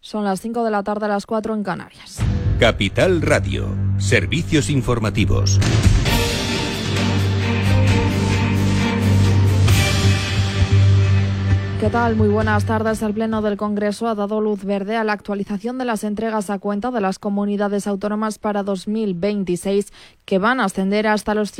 Son las 5 de la tarde, a las 4 en Canarias. Capital Radio, servicios informativos. ¿Qué tal? Muy buenas tardes. El Pleno del Congreso ha dado luz verde a la actualización de las entregas a cuenta de las comunidades autónomas para 2026, que van a ascender hasta los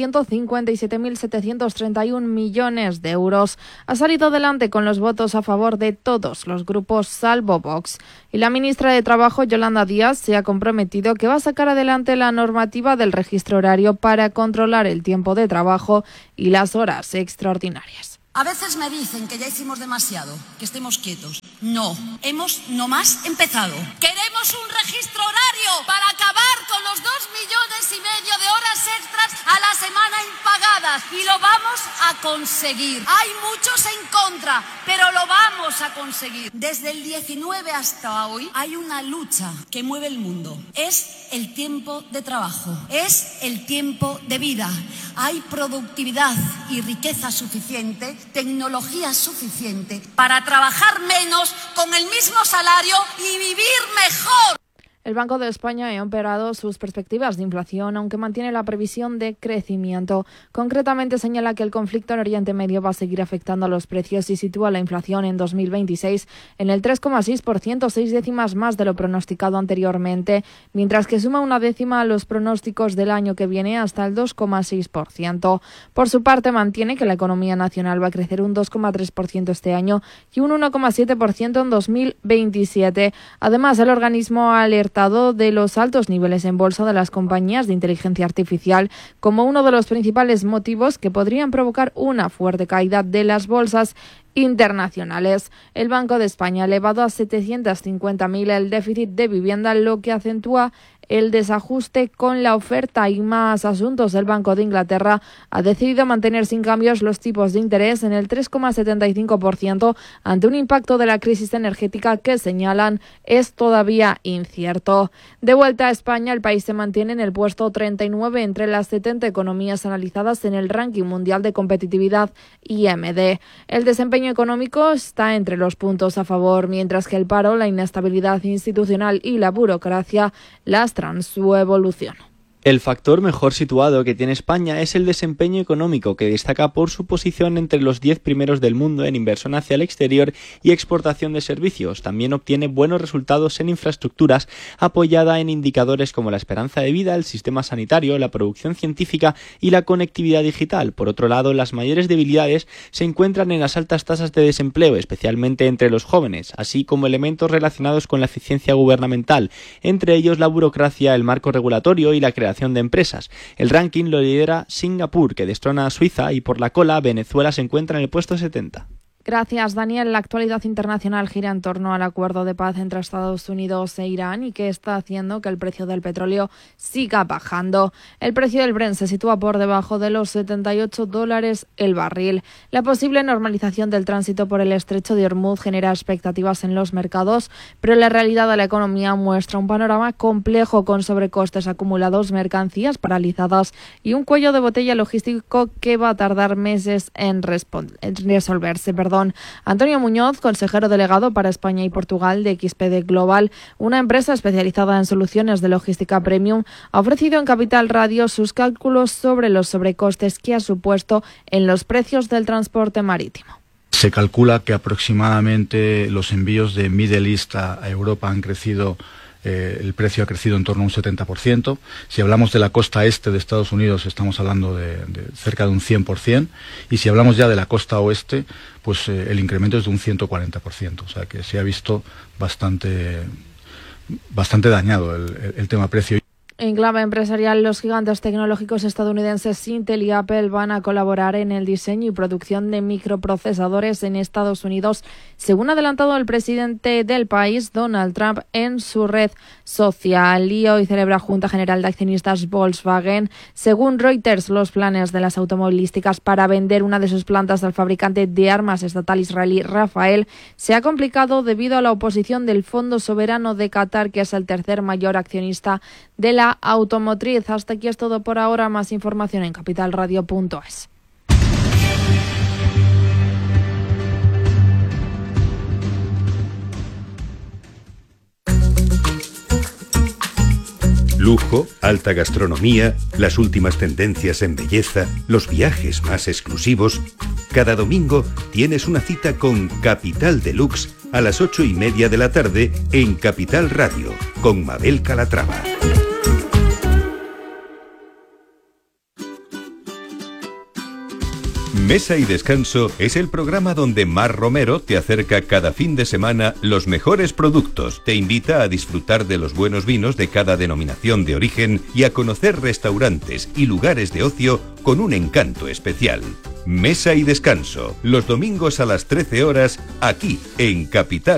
157.731 millones de euros. Ha salido adelante con los votos a favor de todos los grupos, salvo Vox. Y la ministra de Trabajo, Yolanda Díaz, se ha comprometido que va a sacar adelante la normativa del registro horario para controlar el tiempo de trabajo y las horas extraordinarias. A veces me dicen que ya hicimos demasiado, que estemos quietos. No, hemos nomás empezado. Queremos un registro horario para acabar con los 2,5 millones de horas extras a la semana impagadas. Y lo vamos a conseguir. Hay muchos en contra, pero lo vamos a conseguir. Desde el 19 hasta hoy hay una lucha que mueve el mundo. Es el tiempo de trabajo, es el tiempo de vida. Hay productividad y riqueza suficiente, tecnología suficiente para trabajar menos con el mismo salario y vivir mejor. El Banco de España ha empeorado sus perspectivas de inflación, aunque mantiene la previsión de crecimiento. Concretamente señala que el conflicto en Oriente Medio va a seguir afectando a los precios y sitúa la inflación en 2026 en el 3,6%, 6 décimas más de lo pronosticado anteriormente, mientras que suma 1 décima a los pronósticos del año que viene hasta el 2,6%. Por su parte, mantiene que la economía nacional va a crecer un 2,3% este año y un 1,7% en 2027. Además, el organismo ha alertado de los altos niveles en bolsa de las compañías de inteligencia artificial como uno de los principales motivos que podrían provocar una fuerte caída de las bolsas internacionales. El Banco de España ha elevado a 750.000 el déficit de vivienda, lo que acentúa el desajuste con la oferta. Y más asuntos. El Banco de Inglaterra ha decidido mantener sin cambios los tipos de interés en el 3,75% ante un impacto de la crisis energética que señalan es todavía incierto. De vuelta a España, el país se mantiene en el puesto 39 entre las 70 economías analizadas en el ranking mundial de competitividad IMD. El desempeño económico está entre los puntos a favor, mientras que el paro, la inestabilidad institucional y la burocracia lastran su evolución. El factor mejor situado que tiene España es el desempeño económico, que destaca por su posición entre los 10 primeros del mundo en inversión hacia el exterior y exportación de servicios. También obtiene buenos resultados en infraestructuras, apoyada en indicadores como la esperanza de vida, el sistema sanitario, la producción científica y la conectividad digital. Por otro lado, las mayores debilidades se encuentran en las altas tasas de desempleo, especialmente entre los jóvenes, así como elementos relacionados con la eficiencia gubernamental, entre ellos la burocracia, el marco regulatorio y la creación de empresas. El ranking lo lidera Singapur, que destrona a Suiza, y por la cola Venezuela se encuentra en el puesto 70. Gracias, Daniel. La actualidad internacional gira en torno al acuerdo de paz entre Estados Unidos e Irán y que está haciendo que el precio del petróleo siga bajando. El precio del Brent se sitúa por debajo de los $78 el barril. La posible normalización del tránsito por el estrecho de Hormuz genera expectativas en los mercados, pero la realidad de la economía muestra un panorama complejo con sobrecostes acumulados, mercancías paralizadas y un cuello de botella logístico que va a tardar meses en resolverse. Antonio Muñoz, consejero delegado para España y Portugal de XPD Global, una empresa especializada en soluciones de logística premium, ha ofrecido en Capital Radio sus cálculos sobre los sobrecostes que ha supuesto en los precios del transporte marítimo. Se calcula que aproximadamente los envíos de Middle East a Europa han crecido. El precio ha crecido en torno a un 70%. Si hablamos de la costa este de Estados Unidos, estamos hablando de cerca de un 100%. Y si hablamos ya de la costa oeste, pues el incremento es de un 140%. O sea que se ha visto bastante dañado el tema precio. En clave empresarial, los gigantes tecnológicos estadounidenses Intel y Apple van a colaborar en el diseño y producción de microprocesadores en Estados Unidos, según ha adelantado el presidente del país, Donald Trump, en su red social. Y hoy celebra Junta General de Accionistas Volkswagen. Según Reuters, los planes de las automovilísticas para vender una de sus plantas al fabricante de armas estatal israelí Rafael se ha complicado debido a la oposición del Fondo Soberano de Qatar, que es el tercer mayor accionista de la automotriz. Hasta aquí es todo por ahora. Más información en capitalradio.es. Lujo, alta gastronomía, las últimas tendencias en belleza, los viajes más exclusivos. Cada domingo tienes una cita con Capital Deluxe a las 8:30 de la tarde en Capital Radio, con Mabel Calatrava. Mesa y Descanso es el programa donde Mar Romero te acerca cada fin de semana los mejores productos, te invita a disfrutar de los buenos vinos de cada denominación de origen y a conocer restaurantes y lugares de ocio con un encanto especial. Mesa y Descanso, los domingos a las 13 horas, aquí en Capital